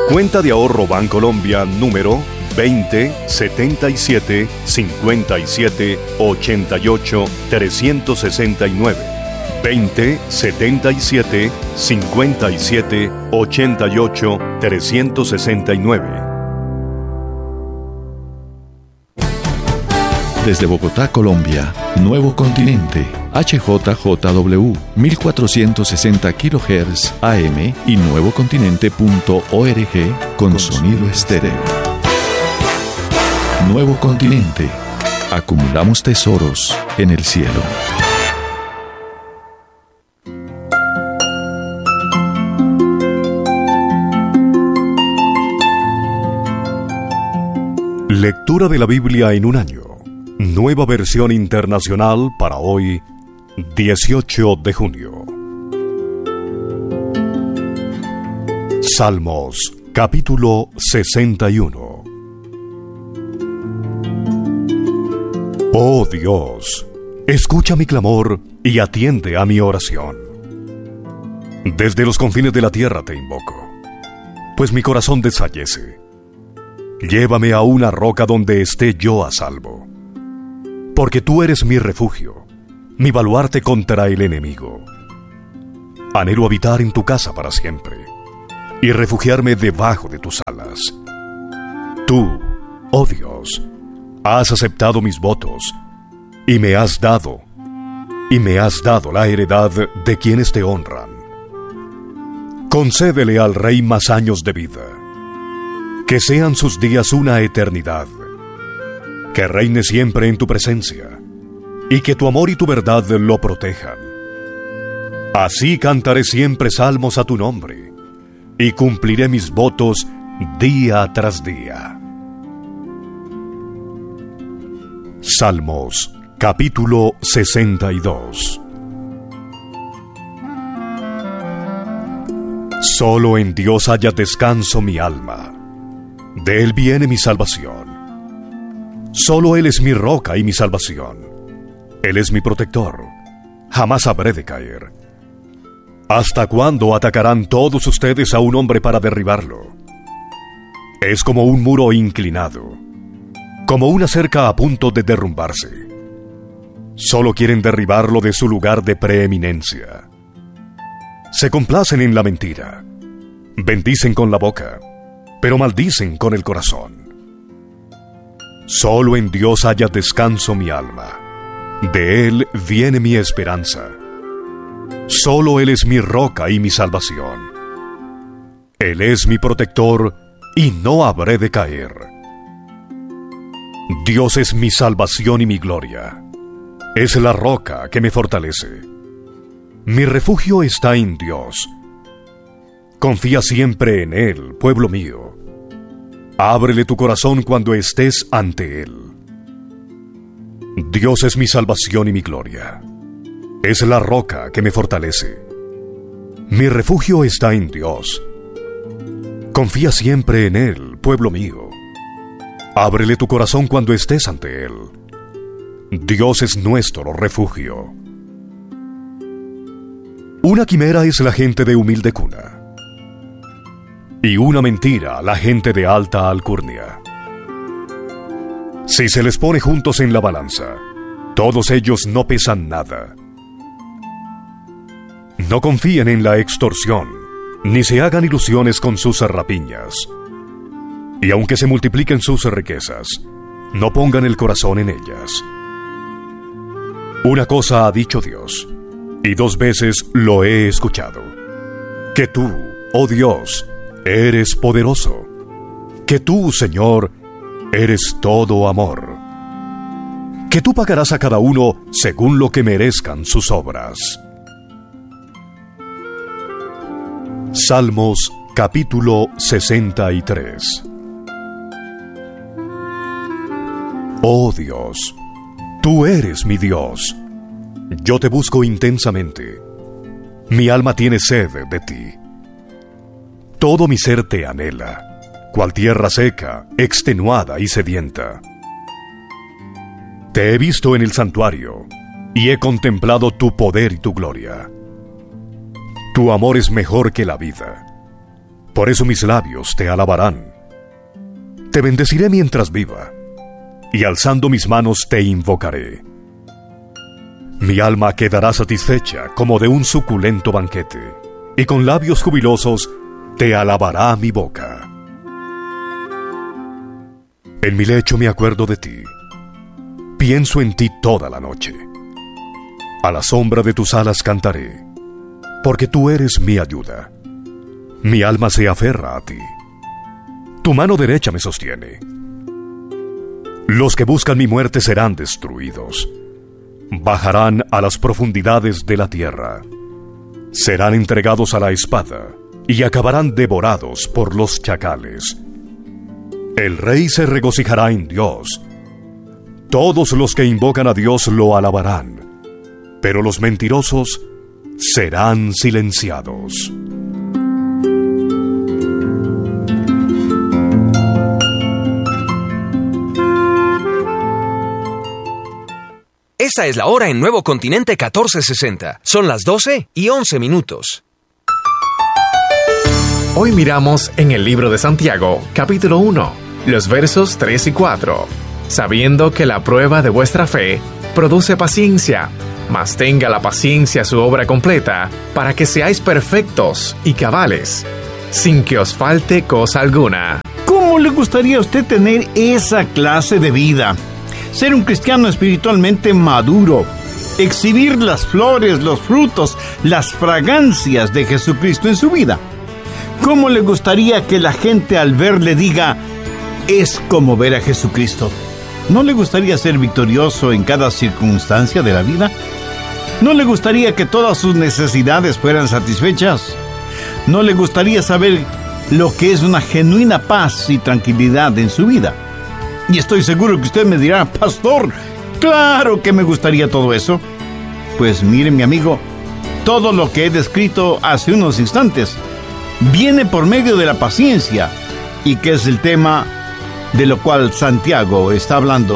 Cuenta de ahorro Bancolombia número 20 77 57 88 369. 20 77 57 88 369. Desde Bogotá, Colombia, Nuevo Continente, HJJW, 1460 kHz AM y nuevocontinente.org con sonido estéreo. Nuevo Continente. Acumulamos tesoros en el cielo. Lectura de la Biblia en un año. Nueva versión internacional para hoy, 18 de junio. Salmos, capítulo 61. Oh Dios, escucha mi clamor y atiende a mi oración. Desde los confines de la tierra te invoco, pues mi corazón desfallece. Llévame a una roca donde esté yo a salvo. Porque tú eres mi refugio, mi baluarte contra el enemigo. Anhelo habitar en tu casa para siempre y refugiarme debajo de tus alas. Tú, oh Dios, has aceptado mis votos y me has dado la heredad de quienes te honran. Concédele al rey más años de vida, que sean sus días una eternidad. Que reine siempre en tu presencia, y que tu amor y tu verdad lo protejan. Así cantaré siempre salmos a tu nombre, y cumpliré mis votos día tras día. Salmos, capítulo 62. Solo en Dios haya descanso mi alma, de Él viene mi salvación. Solo Él es mi roca y mi salvación. Él es mi protector. Jamás habré de caer. ¿Hasta cuándo atacarán todos ustedes a un hombre para derribarlo? Es como un muro inclinado, como una cerca a punto de derrumbarse. Solo quieren derribarlo de su lugar de preeminencia. Se complacen en la mentira. Bendicen con la boca, pero maldicen con el corazón. Solo en Dios haya descanso mi alma. De Él viene mi esperanza. Solo Él es mi roca y mi salvación. Él es mi protector y no habré de caer. Dios es mi salvación y mi gloria. Es la roca que me fortalece. Mi refugio está en Dios. Confía siempre en Él, pueblo mío. Ábrele tu corazón cuando estés ante Él. Dios es mi salvación y mi gloria. Es la roca que me fortalece. Mi refugio está en Dios. Confía siempre en Él, pueblo mío. Ábrele tu corazón cuando estés ante Él. Dios es nuestro refugio. Una quimera es la gente de humilde cuna, y una mentira la gente de alta alcurnia. Si se les pone juntos en la balanza, todos ellos no pesan nada. No confíen en la extorsión, ni se hagan ilusiones con sus rapiñas. Y aunque se multipliquen sus riquezas, no pongan el corazón en ellas. Una cosa ha dicho Dios, y 2 veces lo he escuchado: que tú, oh Dios, eres poderoso, que tú, Señor, eres todo amor, que tú pagarás a cada uno según lo que merezcan sus obras. Salmos, capítulo 63. Oh Dios, tú eres mi Dios. Yo te busco intensamente. Mi alma tiene sed de ti. Todo mi ser te anhela, cual tierra seca, extenuada y sedienta. Te he visto en el santuario, y he contemplado tu poder y tu gloria. Tu amor es mejor que la vida. Por eso mis labios te alabarán. Te bendeciré mientras viva, y alzando mis manos te invocaré. Mi alma quedará satisfecha como de un suculento banquete, y con labios jubilosos te alabará mi boca. En mi lecho me acuerdo de ti, pienso en ti toda la noche. A la sombra de tus alas cantaré, porque tú eres mi ayuda. Mi alma se aferra a ti. Tu mano derecha me sostiene. Los que buscan mi muerte serán destruidos. Bajarán a las profundidades de la tierra. Serán entregados a la espada y acabarán devorados por los chacales. El rey se regocijará en Dios. Todos los que invocan a Dios lo alabarán, pero los mentirosos serán silenciados. Esta es la hora en Nuevo Continente 1460. Son las 12:11. Hoy miramos en el libro de Santiago, capítulo 1, los versos 3 y 4. Sabiendo que la prueba de vuestra fe produce paciencia, mas tenga la paciencia su obra completa, para que seáis perfectos y cabales, sin que os falte cosa alguna. ¿Cómo le gustaría a usted tener esa clase de vida? Ser un cristiano espiritualmente maduro, exhibir las flores, los frutos, las fragancias de Jesucristo en su vida. ¿Cómo le gustaría que la gente al verle diga, es como ver a Jesucristo? ¿No le gustaría ser victorioso en cada circunstancia de la vida? ¿No le gustaría que todas sus necesidades fueran satisfechas? ¿No le gustaría saber lo que es una genuina paz y tranquilidad en su vida? Y estoy seguro que usted me dirá, pastor, claro que me gustaría todo eso. Pues mire, mi amigo, todo lo que he descrito hace unos instantes viene por medio de la paciencia, y que es el tema de lo cual Santiago está hablando.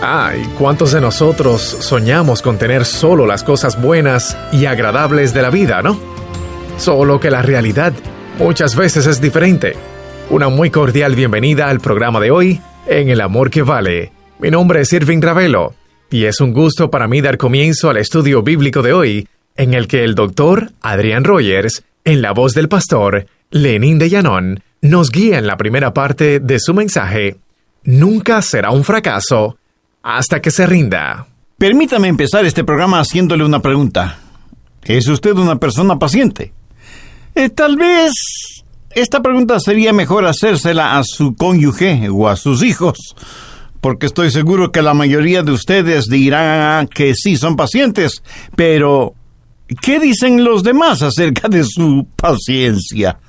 ¿Y cuántos de nosotros soñamos con tener solo las cosas buenas y agradables de la vida, no? Solo que la realidad muchas veces es diferente. Una muy cordial bienvenida al programa de hoy, En el Amor que Vale. Mi nombre es Irving Ravelo, y es un gusto para mí dar comienzo al estudio bíblico de hoy, en el que el doctor Adrián Rogers, en la voz del pastor Lenín de Llanón, nos guía en la primera parte de su mensaje, Nunca será un fracaso hasta que se rinda. Permítame empezar este programa haciéndole una pregunta. ¿Es usted una persona paciente? Tal vez esta pregunta sería mejor hacérsela a su cónyuge o a sus hijos, porque estoy seguro que la mayoría de ustedes dirán que sí son pacientes, pero ¿qué dicen los demás acerca de su paciencia?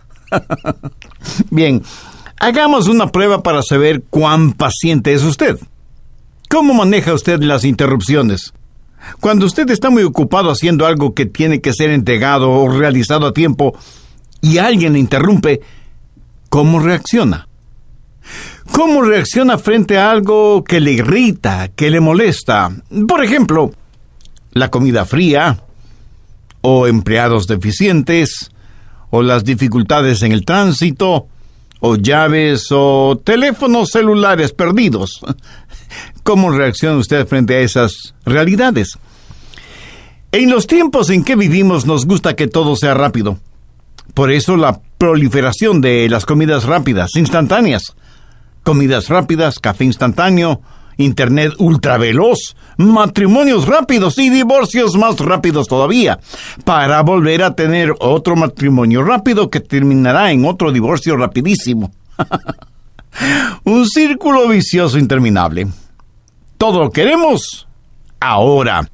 Bien, hagamos una prueba para saber cuán paciente es usted. ¿Cómo maneja usted las interrupciones? Cuando usted está muy ocupado haciendo algo que tiene que ser entregado o realizado a tiempo y alguien le interrumpe, ¿cómo reacciona? ¿Cómo reacciona frente a algo que le irrita, que le molesta? Por ejemplo, la comida fría, o empleados deficientes, o las dificultades en el tránsito, o llaves, o teléfonos celulares perdidos. ¿Cómo reacciona usted frente a esas realidades? En los tiempos en que vivimos nos gusta que todo sea rápido. Por eso la proliferación de las comidas rápidas, instantáneas. Comidas rápidas, café instantáneo, internet ultraveloz, matrimonios rápidos y divorcios más rápidos todavía, para volver a tener otro matrimonio rápido que terminará en otro divorcio rapidísimo. Un círculo vicioso interminable. Todo lo queremos ahora.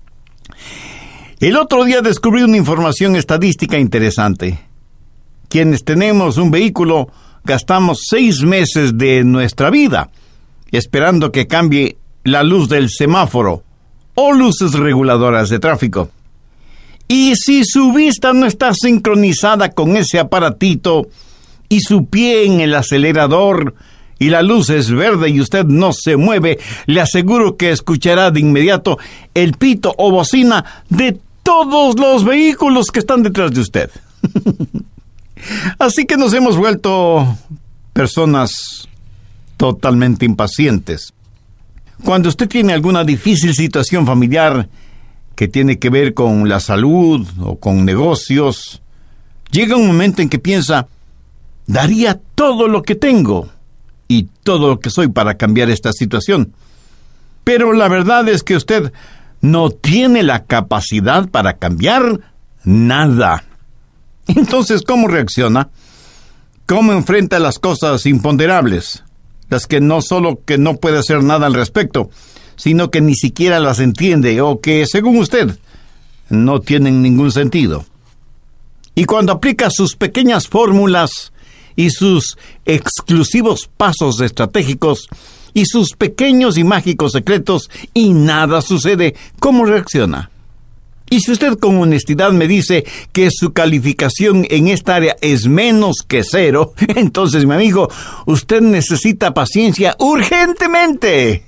El otro día descubrí una información estadística interesante. Quienes tenemos un vehículo gastamos 6 meses de nuestra vida esperando que cambie la luz del semáforo o luces reguladoras de tráfico. Y si su vista no está sincronizada con ese aparatito y su pie en el acelerador y la luz es verde y usted no se mueve, le aseguro que escuchará de inmediato el pito o bocina de todos los vehículos que están detrás de usted. Así que nos hemos vuelto personas totalmente impacientes. Cuando usted tiene alguna difícil situación familiar que tiene que ver con la salud o con negocios, llega un momento en que piensa, daría todo lo que tengo y todo lo que soy para cambiar esta situación. Pero la verdad es que usted no tiene la capacidad para cambiar nada. Entonces, ¿cómo reacciona? ¿Cómo enfrenta las cosas imponderables? Las que no solo que no puede hacer nada al respecto, sino que ni siquiera las entiende o que, según usted, no tienen ningún sentido. Y cuando aplica sus pequeñas fórmulas y sus exclusivos pasos estratégicos y sus pequeños y mágicos secretos y nada sucede, ¿cómo reacciona? Y si usted con honestidad me dice que su calificación en esta área es menos que 0, entonces, mi amigo, usted necesita paciencia urgentemente.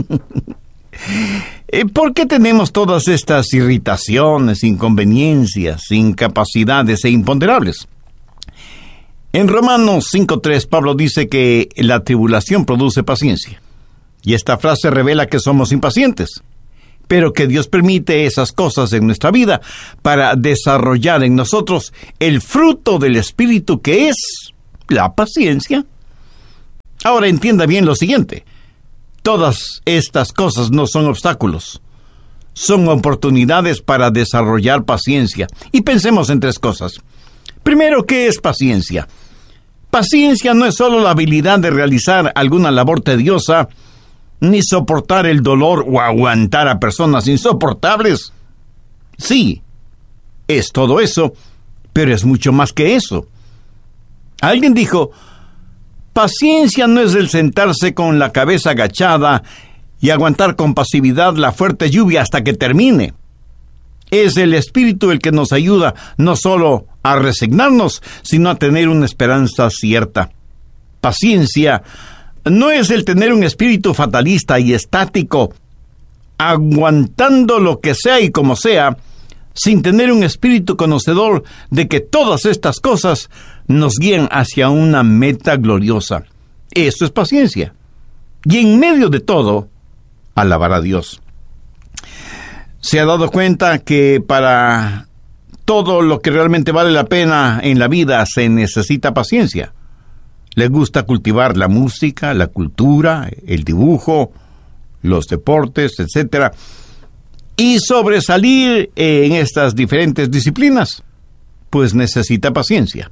¿Por qué tenemos todas estas irritaciones, inconveniencias, incapacidades e imponderables? En Romanos 5:3, Pablo dice que la tribulación produce paciencia. Y esta frase revela que somos impacientes, pero que Dios permite esas cosas en nuestra vida para desarrollar en nosotros el fruto del Espíritu, que es la paciencia. Ahora entienda bien lo siguiente. Todas estas cosas no son obstáculos, son oportunidades para desarrollar paciencia. Y pensemos en 3 cosas. Primero, ¿qué es paciencia? Paciencia no es solo la habilidad de realizar alguna labor tediosa, ni soportar el dolor o aguantar a personas insoportables. Sí, es todo eso, pero es mucho más que eso. Alguien dijo, paciencia no es el sentarse con la cabeza agachada y aguantar con pasividad la fuerte lluvia hasta que termine. Es el Espíritu el que nos ayuda no solo a resignarnos, sino a tener una esperanza cierta. Paciencia no es el tener un espíritu fatalista y estático, aguantando lo que sea y como sea, sin tener un espíritu conocedor de que todas estas cosas nos guían hacia una meta gloriosa. Eso es paciencia. Y en medio de todo, alabar a Dios. ¿Se ha dado cuenta que para todo lo que realmente vale la pena en la vida se necesita paciencia? Le gusta cultivar la música, la cultura, el dibujo, los deportes, etc. Y sobresalir en estas diferentes disciplinas, pues necesita paciencia.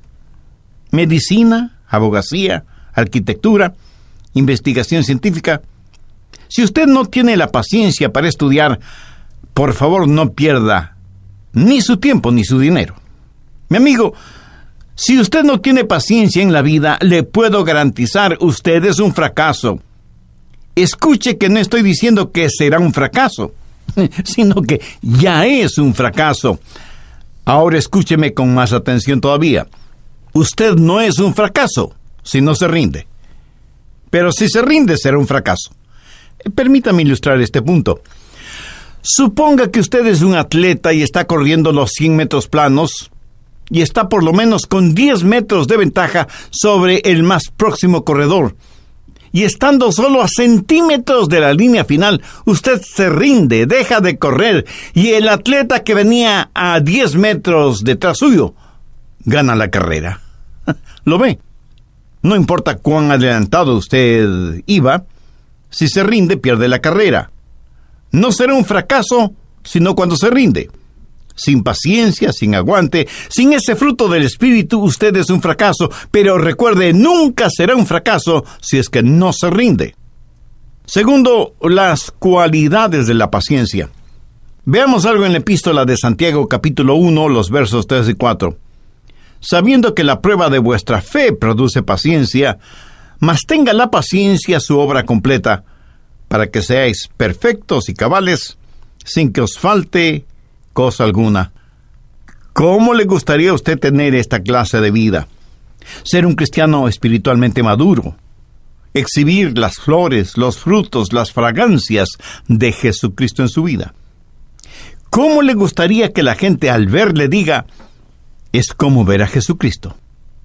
Medicina, abogacía, arquitectura, investigación científica. Si usted no tiene la paciencia para estudiar, por favor no pierda ni su tiempo ni su dinero. Mi amigo, si usted no tiene paciencia en la vida, le puedo garantizar, usted es un fracaso. Escuche que no estoy diciendo que será un fracaso, sino que ya es un fracaso. Ahora escúcheme con más atención todavía. Usted no es un fracaso si no se rinde. Pero si se rinde, será un fracaso. Permítame ilustrar este punto. Suponga que usted es un atleta y está corriendo los 100 metros planos y está por lo menos con 10 metros de ventaja sobre el más próximo corredor. Y estando solo a centímetros de la línea final, usted se rinde, deja de correr, y el atleta que venía a 10 metros detrás suyo gana la carrera. ¿Lo ve? No importa cuán adelantado usted iba, si se rinde, pierde la carrera. No será un fracaso, sino cuando se rinde. Sin paciencia, sin aguante, sin ese fruto del Espíritu, usted es un fracaso. Pero recuerde, nunca será un fracaso si es que no se rinde. Segundo, las cualidades de la paciencia. Veamos algo en la epístola de Santiago, capítulo 1, los versos 3 y 4. Sabiendo que la prueba de vuestra fe produce paciencia, mas tenga la paciencia su obra completa, para que seáis perfectos y cabales, sin que os falte cosa alguna. ¿Cómo le gustaría a usted tener esta clase de vida? Ser un cristiano espiritualmente maduro, exhibir las flores, los frutos, las fragancias de Jesucristo en su vida. ¿Cómo le gustaría que la gente al verle diga, es como ver a Jesucristo?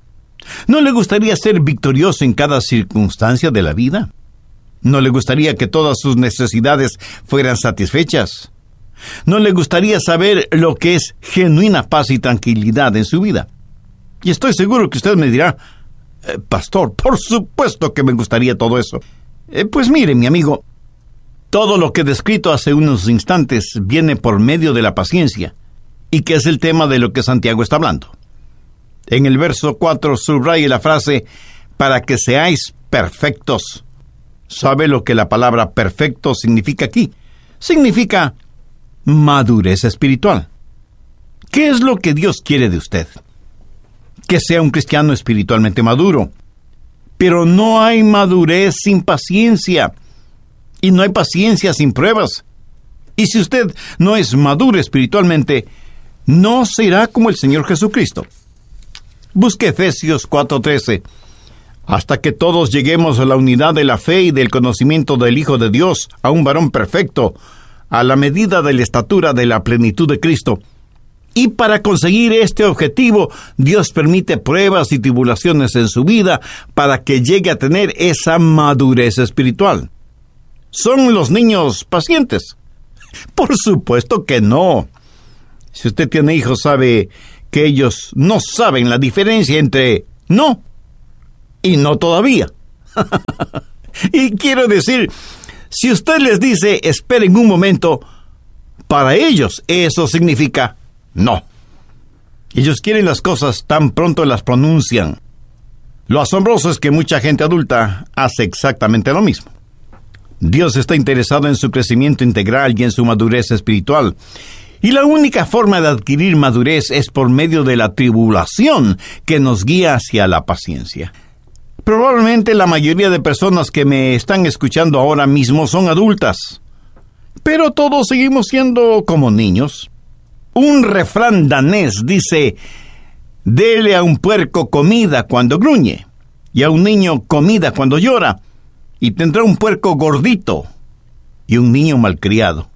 ¿No le gustaría ser victorioso en cada circunstancia de la vida? ¿No le gustaría que todas sus necesidades fueran satisfechas? ¿No le gustaría saber lo que es genuina paz y tranquilidad en su vida? Y estoy seguro que usted me dirá, pastor, por supuesto que me gustaría todo eso. Pues mire, mi amigo, todo lo que he descrito hace unos instantes viene por medio de la paciencia, y que es el tema de lo que Santiago está hablando. En el verso 4 subraye la frase, para que seáis perfectos. ¿Sabe lo que la palabra perfecto significa aquí? Significa madurez espiritual. ¿Qué es lo que Dios quiere de usted? Que sea un cristiano espiritualmente maduro. Pero no hay madurez sin paciencia. Y no hay paciencia sin pruebas. Y si usted no es maduro espiritualmente, no será como el Señor Jesucristo. Busque Efesios 4:13. Hasta que todos lleguemos a la unidad de la fe y del conocimiento del Hijo de Dios, a un varón perfecto, a la medida de la estatura de la plenitud de Cristo. Y para conseguir este objetivo, Dios permite pruebas y tribulaciones en su vida para que llegue a tener esa madurez espiritual. ¿Son los niños pacientes? Por supuesto que no. Si usted tiene hijos, sabe que ellos no saben la diferencia entre no y no todavía. Y quiero decir, si usted les dice, esperen un momento, para ellos eso significa no. Ellos quieren las cosas tan pronto las pronuncian. Lo asombroso es que mucha gente adulta hace exactamente lo mismo. Dios está interesado en su crecimiento integral y en su madurez espiritual. Y la única forma de adquirir madurez es por medio de la tribulación que nos guía hacia la paciencia. Probablemente la mayoría de personas que me están escuchando ahora mismo son adultas. Pero todos seguimos siendo como niños. Un refrán danés dice, dele a un puerco comida cuando gruñe, y a un niño comida cuando llora, y tendrá un puerco gordito y un niño malcriado.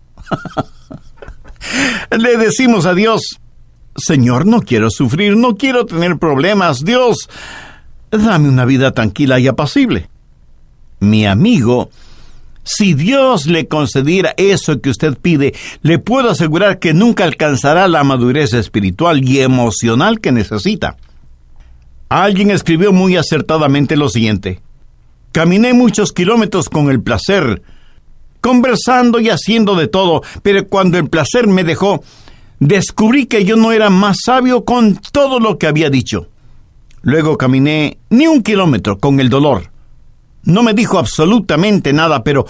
Le decimos a Dios, Señor, no quiero sufrir, no quiero tener problemas. Dios, dame una vida tranquila y apacible. Mi amigo, si Dios le concediera eso que usted pide, le puedo asegurar que nunca alcanzará la madurez espiritual y emocional que necesita. Alguien escribió muy acertadamente lo siguiente: caminé muchos kilómetros con el placer, conversando y haciendo de todo, pero cuando el placer me dejó, descubrí que yo no era más sabio con todo lo que había dicho. Luego caminé ni un kilómetro con el dolor. No me dijo absolutamente nada, pero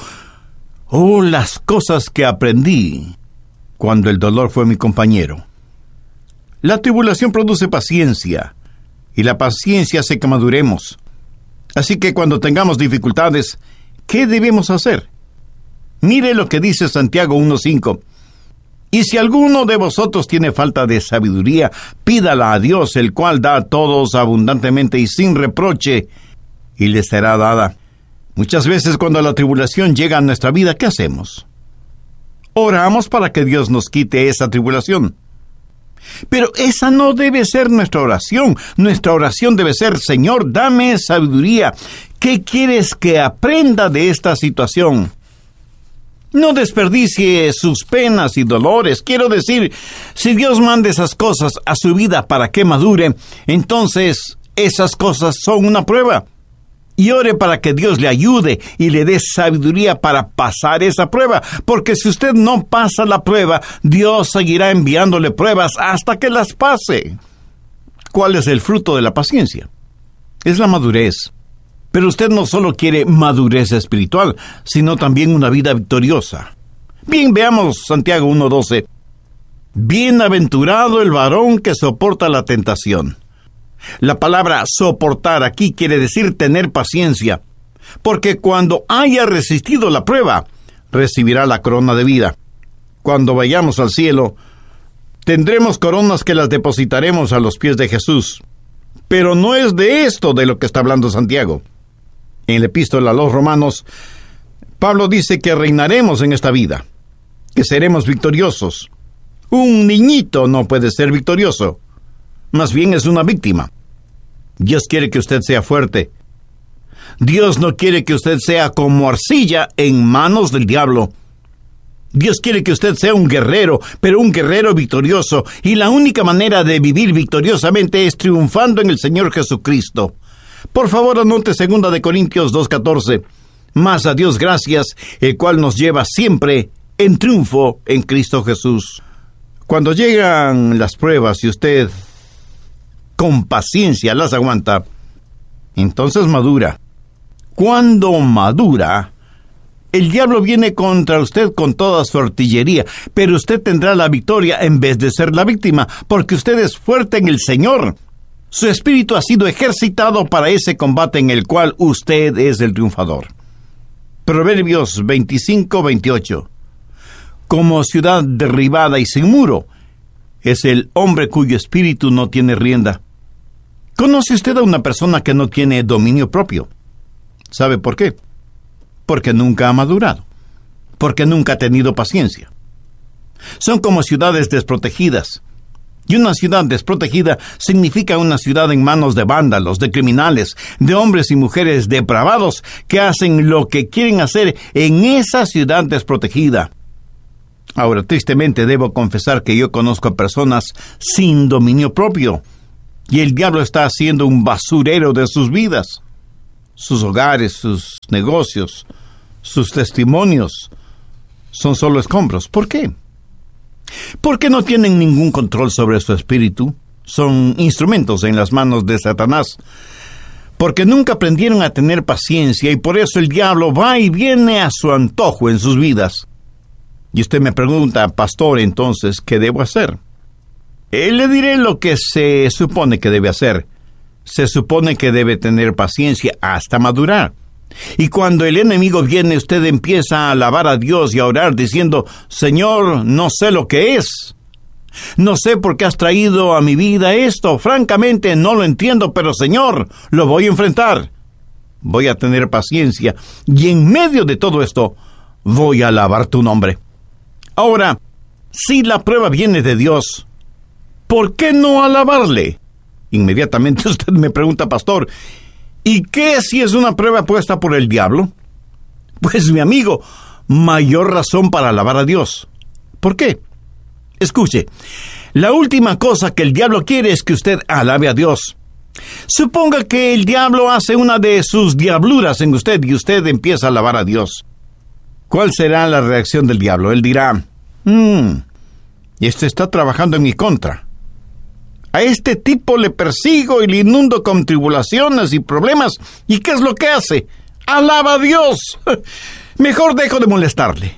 las cosas que aprendí cuando el dolor fue mi compañero. La tribulación produce paciencia, y la paciencia hace que maduremos. Así que cuando tengamos dificultades, ¿qué debemos hacer? Mire lo que dice Santiago 1:5. Y si alguno de vosotros tiene falta de sabiduría, pídala a Dios, el cual da a todos abundantemente y sin reproche, y le será dada. Muchas veces cuando la tribulación llega a nuestra vida, ¿qué hacemos? Oramos para que Dios nos quite esa tribulación. Pero esa no debe ser nuestra oración. Nuestra oración debe ser, Señor, dame sabiduría. ¿Qué quieres que aprenda de esta situación? No desperdicie sus penas y dolores. Quiero decir, si Dios manda esas cosas a su vida para que madure, entonces esas cosas son una prueba. Y ore para que Dios le ayude y le dé sabiduría para pasar esa prueba. Porque si usted no pasa la prueba, Dios seguirá enviándole pruebas hasta que las pase. ¿Cuál es el fruto de la paciencia? Es la madurez. Pero usted no solo quiere madurez espiritual, sino también una vida victoriosa. Bien, veamos Santiago 1:12. Bienaventurado el varón que soporta la tentación. La palabra soportar aquí quiere decir tener paciencia, porque cuando haya resistido la prueba, recibirá la corona de vida. Cuando vayamos al cielo, tendremos coronas que las depositaremos a los pies de Jesús. Pero no es de esto de lo que está hablando Santiago. En la epístola a los Romanos, Pablo dice que reinaremos en esta vida, que seremos victoriosos. Un niñito no puede ser victorioso, más bien es una víctima. Dios quiere que usted sea fuerte. Dios no quiere que usted sea como arcilla en manos del diablo. Dios quiere que usted sea un guerrero, pero un guerrero victorioso. Y la única manera de vivir victoriosamente es triunfando en el Señor Jesucristo. Por favor, anote 2 de Corintios 2:14. Mas a Dios gracias, el cual nos lleva siempre en triunfo en Cristo Jesús. Cuando llegan las pruebas y usted con paciencia las aguanta, entonces madura. Cuando madura, el diablo viene contra usted con toda su artillería, pero usted tendrá la victoria en vez de ser la víctima, porque usted es fuerte en el Señor. Su espíritu ha sido ejercitado para ese combate en el cual usted es el triunfador. Proverbios 25:28. Como ciudad derribada y sin muro, es el hombre cuyo espíritu no tiene rienda. ¿Conoce usted a una persona que no tiene dominio propio? ¿Sabe por qué? Porque nunca ha madurado, porque nunca ha tenido paciencia. Son como ciudades desprotegidas. Y una ciudad desprotegida significa una ciudad en manos de vándalos, de criminales, de hombres y mujeres depravados que hacen lo que quieren hacer en esa ciudad desprotegida. Ahora, tristemente, debo confesar que yo conozco a personas sin dominio propio, y el diablo está haciendo un basurero de sus vidas. Sus hogares, sus negocios, sus testimonios son solo escombros. ¿Por qué? Porque no tienen ningún control sobre su espíritu. Son instrumentos en las manos de Satanás. Porque nunca aprendieron a tener paciencia y por eso el diablo va y viene a su antojo en sus vidas. Y usted me pregunta, pastor, entonces, ¿qué debo hacer? Le diré lo que se supone que debe hacer. Se supone que debe tener paciencia hasta madurar. Y cuando el enemigo viene, usted empieza a alabar a Dios y a orar diciendo, Señor, no sé lo que es. No sé por qué has traído a mi vida esto. Francamente, no lo entiendo, pero Señor, lo voy a enfrentar. Voy a tener paciencia. Y en medio de todo esto, voy a alabar tu nombre. Ahora, si la prueba viene de Dios, ¿por qué no alabarle? Inmediatamente usted me pregunta, pastor, ¿y qué si es una prueba puesta por el diablo? Pues, mi amigo, mayor razón para alabar a Dios. ¿Por qué? Escuche, la última cosa que el diablo quiere es que usted alabe a Dios. Suponga que el diablo hace una de sus diabluras en usted y usted empieza a alabar a Dios. ¿Cuál será la reacción del diablo? Él dirá, este está trabajando en mi contra. A este tipo le persigo y le inundo con tribulaciones y problemas. ¿Y qué es lo que hace? ¡Alaba a Dios! Mejor dejo de molestarle.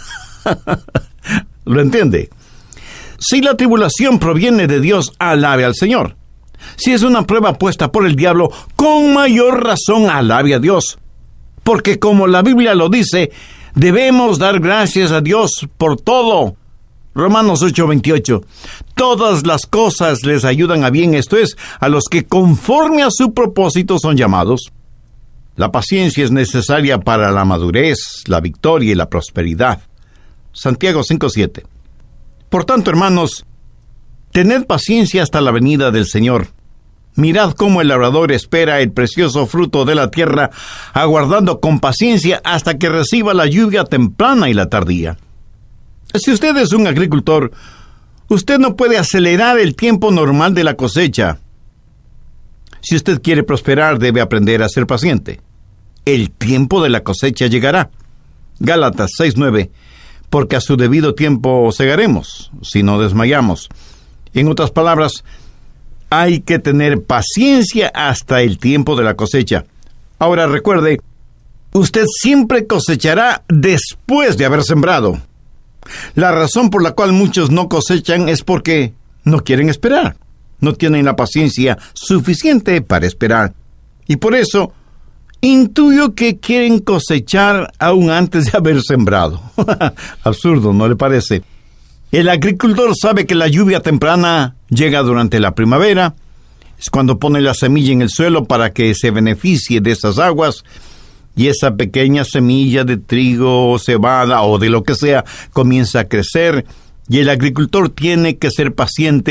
¿Lo entiende? Si la tribulación proviene de Dios, alabe al Señor. Si es una prueba puesta por el diablo, con mayor razón alabe a Dios. Porque como la Biblia lo dice, debemos dar gracias a Dios por todo. Romanos 8:28. Todas las cosas les ayudan a bien, esto es, a los que conforme a su propósito son llamados. La paciencia es necesaria para la madurez, la victoria y la prosperidad. Santiago 5:7. Por tanto, hermanos, tened paciencia hasta la venida del Señor. Mirad cómo el labrador espera el precioso fruto de la tierra, aguardando con paciencia hasta que reciba la lluvia temprana y la tardía. Si usted es un agricultor, usted no puede acelerar el tiempo normal de la cosecha. Si usted quiere prosperar, debe aprender a ser paciente. El tiempo de la cosecha llegará. Gálatas 6:9. Porque a su debido tiempo segaremos, si no desmayamos. En otras palabras, hay que tener paciencia hasta el tiempo de la cosecha. Ahora recuerde, usted siempre cosechará después de haber sembrado. La razón por la cual muchos no cosechan es porque no quieren esperar. No tienen la paciencia suficiente para esperar. Y por eso, intuyo que quieren cosechar aún antes de haber sembrado. Absurdo, ¿no le parece? El agricultor sabe que la lluvia temprana llega durante la primavera. Es cuando pone la semilla en el suelo para que se beneficie de esas aguas. Y esa pequeña semilla de trigo o cebada o de lo que sea comienza a crecer. Y el agricultor tiene que ser paciente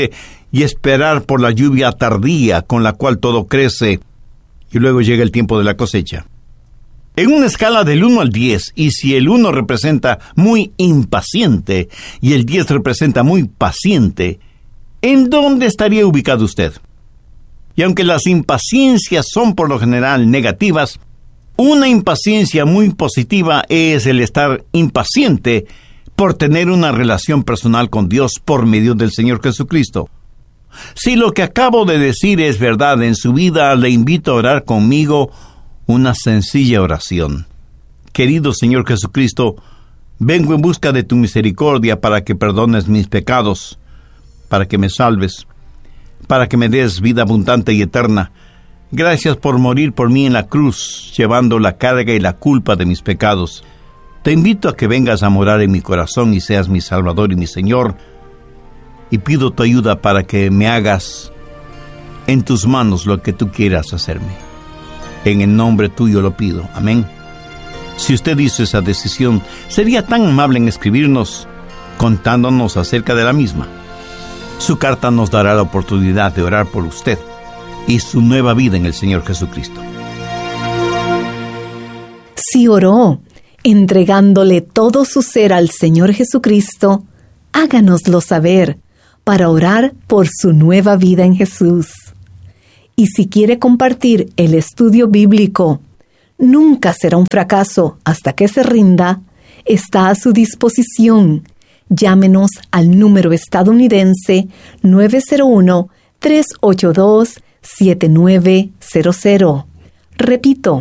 y esperar por la lluvia tardía con la cual todo crece y luego llega el tiempo de la cosecha. En una escala del 1 al 10, y si el 1 representa muy impaciente y el 10 representa muy paciente, ¿en dónde estaría ubicado usted? Y aunque las impaciencias son por lo general negativas, una impaciencia muy positiva es el estar impaciente por tener una relación personal con Dios por medio del Señor Jesucristo. Si lo que acabo de decir es verdad en su vida, le invito a orar conmigo una sencilla oración. Querido Señor Jesucristo, vengo en busca de tu misericordia para que perdones mis pecados, para que me salves, para que me des vida abundante y eterna. Gracias por morir por mí en la cruz, llevando la carga y la culpa de mis pecados. Te invito a que vengas a morar en mi corazón y seas mi Salvador y mi Señor, y pido tu ayuda para que me hagas en tus manos lo que tú quieras hacerme. En el nombre tuyo lo pido. Amén. Si usted hizo esa decisión, sería tan amable en escribirnos contándonos acerca de la misma. Su carta nos dará la oportunidad de orar por usted y su nueva vida en el Señor Jesucristo. Si oró, entregándole todo su ser al Señor Jesucristo, háganoslo saber para orar por su nueva vida en Jesús. Y si quiere compartir el estudio bíblico, Nunca será un fracaso hasta que se rinda, está a su disposición. Llámenos al número estadounidense 901-382-7900. Repito,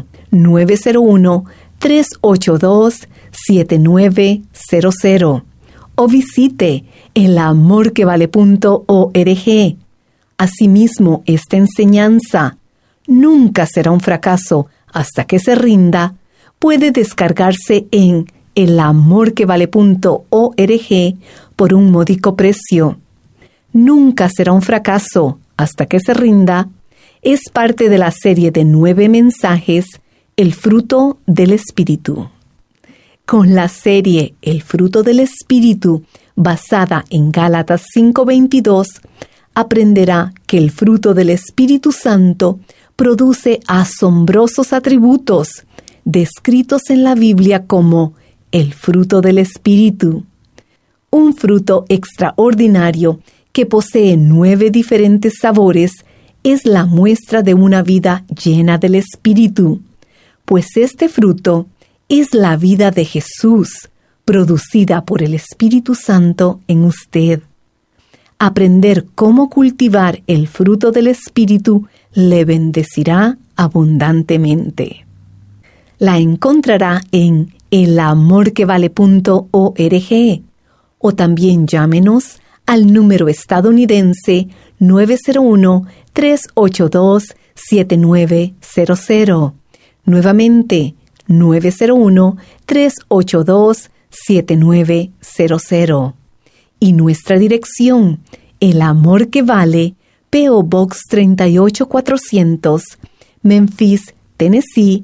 901-382-7900. O visite elamorquevale.org. Asimismo, esta enseñanza, Nunca será un fracaso hasta que se rinda, puede descargarse en elamorquevale.org por un módico precio. Nunca será un fracaso hasta que se rinda es parte de la serie de 9 mensajes, El fruto del Espíritu. Con la serie El fruto del Espíritu, basada en Gálatas 5:22, aprenderá que el fruto del Espíritu Santo produce asombrosos atributos descritos en la Biblia como el fruto del Espíritu. Un fruto extraordinario que posee 9 diferentes sabores es la muestra de una vida llena del Espíritu, pues este fruto es la vida de Jesús, producida por el Espíritu Santo en usted. Aprender cómo cultivar el fruto del Espíritu le bendecirá abundantemente. La encontrará en elamorquevale.org o también llámenos al número estadounidense 901-382-7900. Nuevamente, 901-382-7900. Y nuestra dirección, El Amor que Vale, P.O. Box 38400, Memphis, Tennessee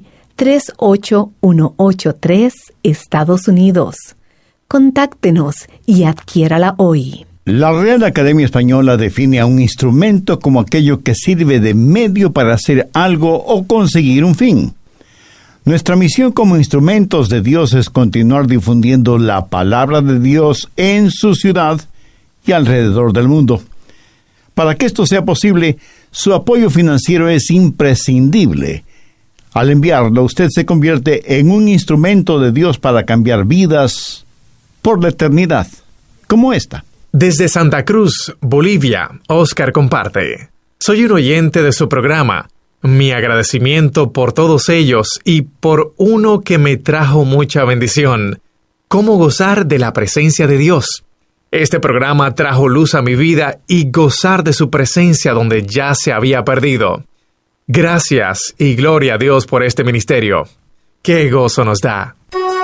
38183, Estados Unidos. Contáctenos y adquiérala hoy. La Real Academia Española define a un instrumento como aquello que sirve de medio para hacer algo o conseguir un fin. Nuestra misión como instrumentos de Dios es continuar difundiendo la palabra de Dios en su ciudad y alrededor del mundo. Para que esto sea posible, su apoyo financiero es imprescindible. Al enviarlo, usted se convierte en un instrumento de Dios para cambiar vidas por la eternidad, como esta. Desde Santa Cruz, Bolivia, Oscar comparte. Soy un oyente de su programa. Mi agradecimiento por todos ellos y por uno que me trajo mucha bendición. ¿Cómo gozar de la presencia de Dios? Este programa trajo luz a mi vida y gozar de su presencia donde ya se había perdido. Gracias y gloria a Dios por este ministerio. ¡Qué gozo nos da!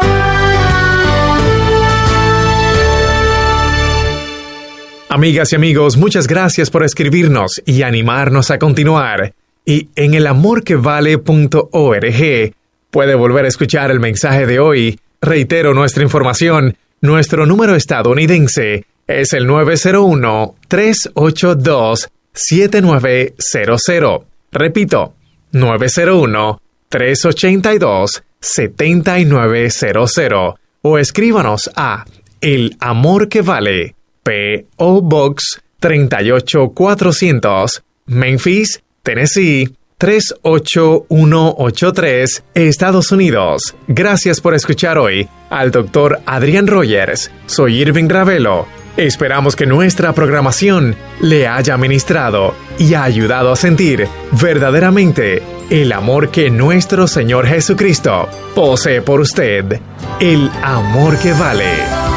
Amigas y amigos, muchas gracias por escribirnos y animarnos a continuar. Y en elamorquevale.org puede volver a escuchar el mensaje de hoy. Reitero nuestra información. Nuestro número estadounidense es el 901-382-7900. Repito, 901-382-7900. O escríbanos a El Amor que Vale, P.O. Box 38400, Memphis, Tennessee 38183, Estados Unidos. Gracias por escuchar hoy al Dr. Adrián Rogers. Soy Irving Ravelo. Esperamos que nuestra programación le haya ministrado y ha ayudado a sentir verdaderamente el amor que nuestro Señor Jesucristo posee por usted. El amor que vale.